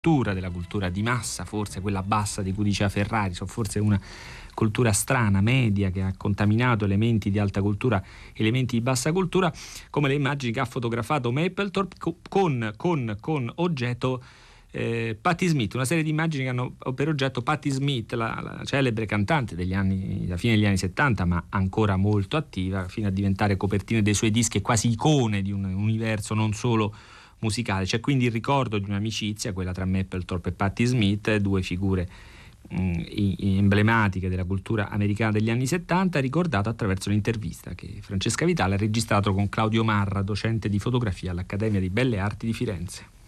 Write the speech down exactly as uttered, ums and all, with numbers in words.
cultura, della cultura di massa, forse quella bassa di cui diceva Ferrari, so forse una cultura strana, media, che ha contaminato elementi di alta cultura, elementi di bassa cultura, come le immagini che ha fotografato Mapplethorpe con, con, con oggetto eh, Patti Smith, una serie di immagini che hanno per oggetto Patti Smith, la, la celebre cantante degli anni, da fine degli anni settanta, ma ancora molto attiva, fino a diventare copertine dei suoi dischi e quasi icone di un universo non solo musicale. C'è quindi il ricordo di un'amicizia, quella tra Mapplethorpe e Patti Smith, due figure mh, emblematiche della cultura americana degli anni settanta, ricordata attraverso l'intervista che Francesca Vitale ha registrato con Claudio Marra, docente di fotografia all'Accademia di Belle Arti di Firenze.